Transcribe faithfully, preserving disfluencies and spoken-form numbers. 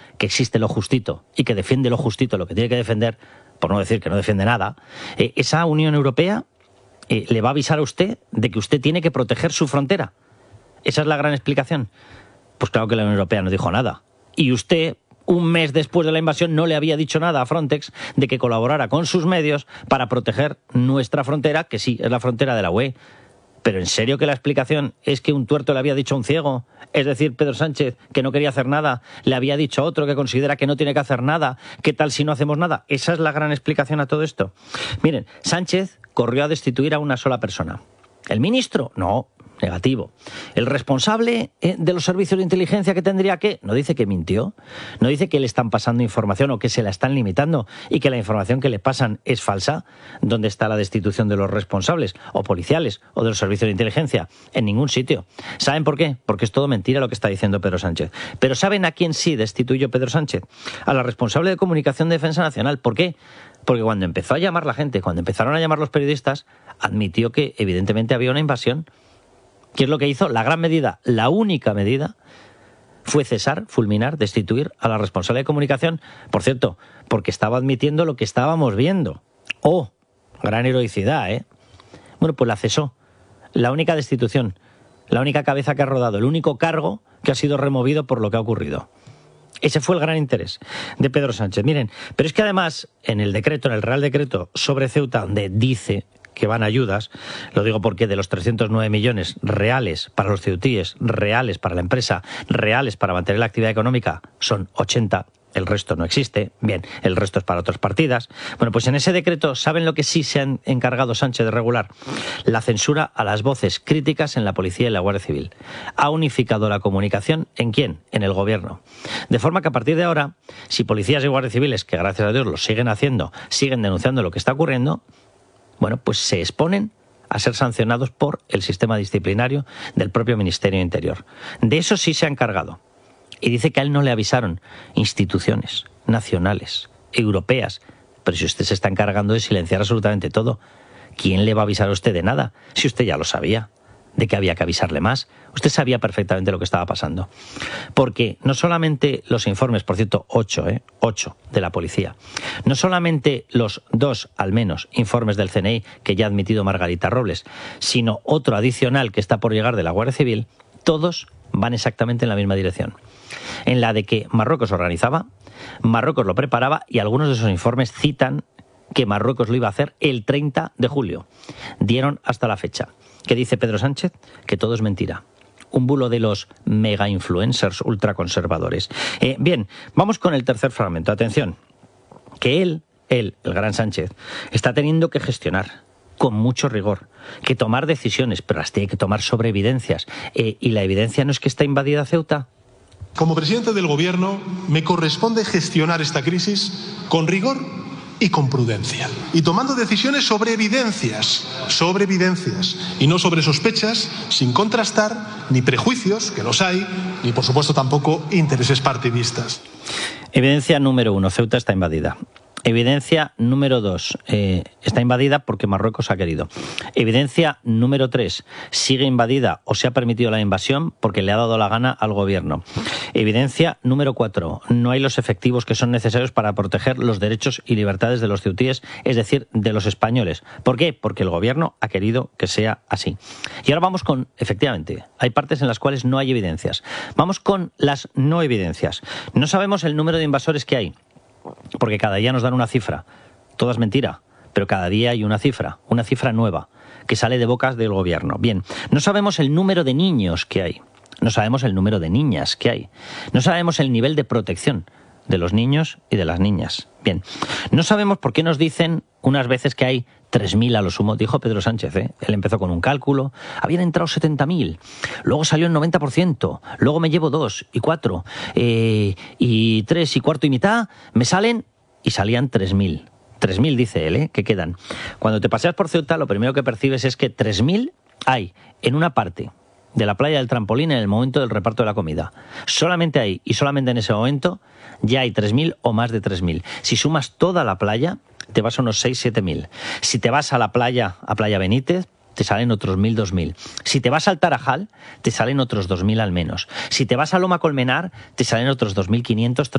que existe lo justito y que defiende lo justito, lo que tiene que defender, por no decir que no defiende nada, eh, esa Unión Europea eh, le va a avisar a usted de que usted tiene que proteger su frontera. ¿Esa es la gran explicación? Pues claro que la Unión Europea no dijo nada. Y usted, un mes después de la invasión, no le había dicho nada a Frontex de que colaborara con sus medios para proteger nuestra frontera, que sí, es la frontera de la U E. ¿Pero en serio que la explicación es que un tuerto le había dicho a un ciego? Es decir, Pedro Sánchez, que no quería hacer nada, le había dicho a otro que considera que no tiene que hacer nada. ¿Qué tal si no hacemos nada? ¿Esa es la gran explicación a todo esto? Miren, Sánchez corrió a destituir a una sola persona. ¿El ministro? No. Negativo. ¿El responsable de los servicios de inteligencia que tendría que? No dice que mintió, no dice que le están pasando información o que se la están limitando y que la información que le pasan es falsa. ¿Dónde está la destitución de los responsables o policiales o de los servicios de inteligencia? En ningún sitio. ¿Saben por qué? Porque es todo mentira lo que está diciendo Pedro Sánchez. Pero ¿saben a quién sí destituyó Pedro Sánchez? A la responsable de comunicación de Defensa Nacional. ¿Por qué? Porque cuando empezó a llamar la gente, cuando empezaron a llamar los periodistas, admitió que evidentemente había una invasión. ¿Qué es lo que hizo? La gran medida, la única medida, fue cesar, fulminar, destituir a la responsable de comunicación. Por cierto, porque estaba admitiendo lo que estábamos viendo. ¡Oh! Gran heroicidad, ¿eh? Bueno, pues la cesó. La única destitución, la única cabeza que ha rodado, el único cargo que ha sido removido por lo que ha ocurrido. Ese fue el gran interés de Pedro Sánchez. Miren, pero es que además, en el decreto, en el Real Decreto sobre Ceuta, donde dice que van ayudas, lo digo porque de los trescientos nueve millones reales para los ceutíes, reales para la empresa, reales para mantener la actividad económica, son ochenta, el resto no existe, bien, el resto es para otras partidas. Bueno, pues en ese decreto, ¿saben lo que sí se han encargado Sánchez de regular? La censura a las voces críticas en la policía y la Guardia Civil. Ha unificado la comunicación, ¿en quién? En el gobierno. De forma que a partir de ahora, si policías y guardias civiles, que gracias a Dios lo siguen haciendo, siguen denunciando lo que está ocurriendo, bueno, pues se exponen a ser sancionados por el sistema disciplinario del propio Ministerio de Interior. De eso sí se ha encargado. Y dice que a él no le avisaron instituciones nacionales, europeas. Pero si usted se está encargando de silenciar absolutamente todo, ¿quién le va a avisar a usted de nada? Si usted ya lo sabía, de que había que avisarle más. Usted sabía perfectamente lo que estaba pasando. Porque no solamente los informes, por cierto, ocho, ¿eh? ocho de la policía, no solamente los dos, al menos, informes del C N I que ya ha admitido Margarita Robles, sino otro adicional que está por llegar de la Guardia Civil, todos van exactamente en la misma dirección. En la de que Marruecos organizaba, Marruecos lo preparaba y algunos de esos informes citan que Marruecos lo iba a hacer el treinta de julio. Dieron hasta la fecha. ¿Qué dice Pedro Sánchez? Que todo es mentira. Un bulo de los mega influencers ultraconservadores. Eh, bien, vamos con el tercer fragmento. Atención, que él, él, el gran Sánchez, está teniendo que gestionar con mucho rigor, que tomar decisiones, pero las tiene que tomar sobre evidencias. Eh, ¿Y la evidencia no es que está invadida Ceuta? Como presidente del Gobierno, me corresponde gestionar esta crisis con rigor y con prudencia. Y tomando decisiones sobre evidencias, sobre evidencias, y no sobre sospechas, sin contrastar ni prejuicios, que los hay, ni por supuesto tampoco intereses partidistas. Evidencia número uno, Ceuta está invadida. Evidencia número dos, eh, está invadida porque Marruecos ha querido. Evidencia número tres, sigue invadida o se ha permitido la invasión porque le ha dado la gana al gobierno. Evidencia número cuatro, no hay los efectivos que son necesarios para proteger los derechos y libertades de los ceutíes, es decir, de los españoles. ¿Por qué? Porque el gobierno ha querido que sea así. Y ahora vamos con, efectivamente, hay partes en las cuales no hay evidencias. Vamos con las no evidencias. No sabemos el número de invasores que hay, porque cada día nos dan una cifra. Todo es mentira, pero cada día hay una cifra, una cifra nueva, que sale de bocas del gobierno. Bien, no sabemos el número de niños que hay, no sabemos el número de niñas que hay, no sabemos el nivel de protección de los niños y de las niñas. Bien, no sabemos por qué nos dicen unas veces que hay tres mil a lo sumo, dijo Pedro Sánchez, ¿eh? Él empezó con un cálculo, habían entrado setenta mil, luego salió el noventa por ciento, luego me llevo dos y cuatro, eh, y tres y cuarto y mitad, me salen y salían tres mil. tres mil dice él, ¿eh? Que quedan. Cuando te paseas por Ceuta, lo primero que percibes es que tres mil hay en una parte de la playa del Trampolín en el momento del reparto de la comida. Solamente ahí y solamente en ese momento ya hay tres mil o más de tres mil. Si sumas toda la playa, te vas a unos seis a siete mil. Si te vas a la playa, a Playa Benítez, te salen otros mil, dos mil. Si te vas al Tarajal, te salen otros dos mil al menos. Si te vas a Loma Colmenar, te salen otros dos mil quinientos,